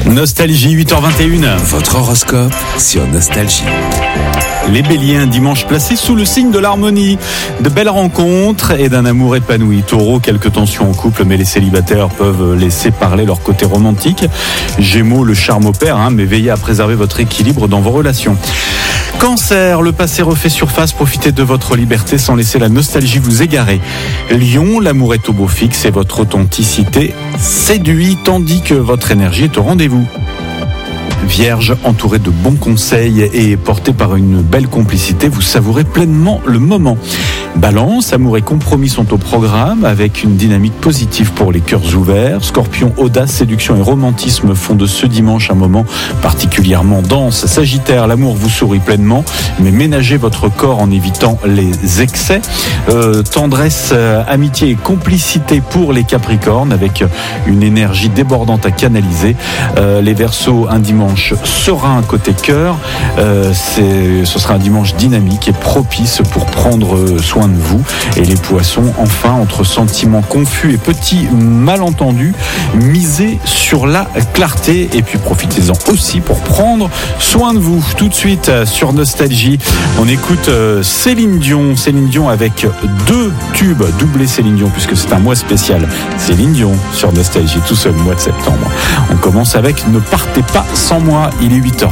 Nostalgie, 8h21. Votre horoscope sur Nostalgie. Les béliers, un dimanche placé sous le signe de l'harmonie. De belles rencontres et d'un amour épanoui. Taureau, quelques tensions en couple, mais les célibataires peuvent laisser parler leur côté romantique. Gémeaux, le charme opère, mais veillez à préserver votre équilibre dans vos relations. Cancer, le passé refait surface, profitez de votre liberté sans laisser la nostalgie vous égarer. Lion, l'amour est au beau fixe et votre authenticité séduit tandis que votre énergie est au rendez-vous. Vierge, entouré de bons conseils et porté par une belle complicité, vous savourez pleinement le moment. Balance, amour et compromis sont au programme avec une dynamique positive pour les cœurs ouverts. Scorpion, audace, séduction et romantisme font de ce dimanche un moment particulièrement dense. Sagittaire, l'amour vous sourit pleinement, mais ménagez votre corps en évitant les excès. Tendresse, amitié et complicité pour les Capricornes avec une énergie débordante à canaliser. Les Verseaux, un dimanche serein côté cœur. Ce sera un dimanche dynamique et propice pour prendre soin de vous. Et les Poissons, enfin, entre sentiments confus et petits malentendus, misez sur la clarté et puis profitez-en aussi pour prendre soin de vous. Tout de suite sur Nostalgie, on écoute Céline Dion avec 2 tubes, doublé Céline Dion puisque c'est un mois spécial. Céline Dion sur Nostalgie, tout seul mois de septembre. On commence avec Ne partez pas sans moi, il est 8h20.